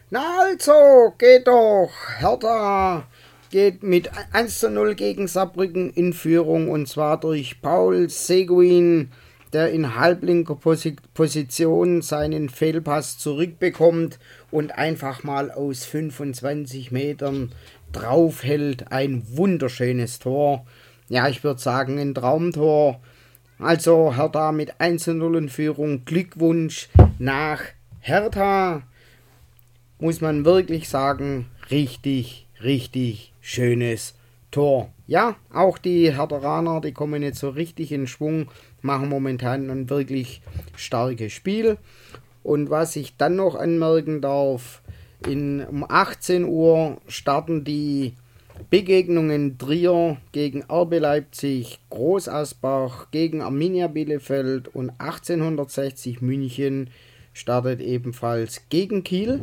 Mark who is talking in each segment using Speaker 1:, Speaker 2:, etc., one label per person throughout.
Speaker 1: Na also, geht doch. Hertha geht mit 1:0 gegen Saarbrücken in Führung und zwar durch Paul Seguin, der in halblinker Position seinen Fehlpass zurückbekommt und einfach mal aus 25 Metern draufhält. Ein wunderschönes Tor. Ja, ich würde sagen, ein Traumtor. Also Hertha mit 1:0 in Führung. Glückwunsch nach Hertha. Muss man wirklich sagen, richtig, richtig schönes Tor. Ja, auch die Hertheraner, die kommen jetzt so richtig in Schwung, machen momentan ein wirklich starkes Spiel. Und was ich dann noch anmerken darf, um 18 Uhr starten die Begegnungen Trier gegen RB Leipzig, Groß Asbach gegen Arminia Bielefeld und 1860 München startet ebenfalls gegen Kiel.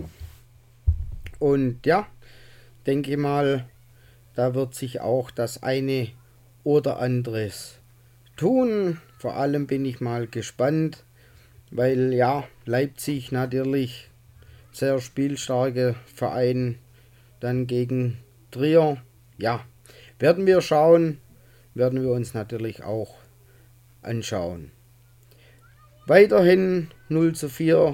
Speaker 1: Und ja, denke mal, da wird sich auch das eine oder anderes tun. Vor allem bin ich mal gespannt, weil ja, Leipzig natürlich sehr spielstarke Verein, dann gegen Trier. Ja, werden wir schauen, werden wir uns natürlich auch anschauen. Weiterhin 0:4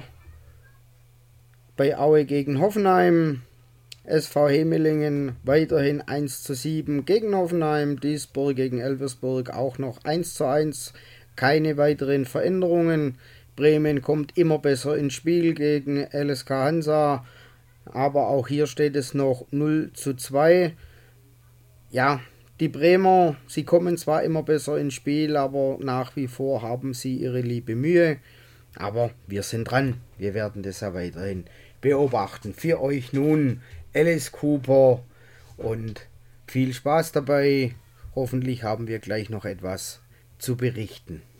Speaker 1: bei Aue gegen Hoffenheim. SV Hemelingen weiterhin 1:7 gegen Hoffenheim. Duisburg gegen Elversburg auch noch 1:1. Keine weiteren Veränderungen. Bremen kommt immer besser ins Spiel gegen LSK Hansa. Aber auch hier steht es noch 0:2. Ja, die Bremer, sie kommen zwar immer besser ins Spiel, aber nach wie vor haben sie ihre liebe Mühe. Aber wir sind dran. Wir werden das ja weiterhin beobachten. Für euch nun Alice Cooper und viel Spaß dabei. Hoffentlich haben wir gleich noch etwas zu berichten.